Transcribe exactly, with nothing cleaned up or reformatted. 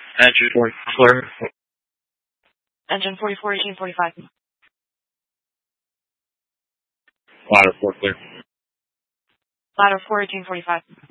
Engine forty clear. Engine forty-four, eighteen forty-five. Ladder four clear. Ladder four, eighteen forty-five.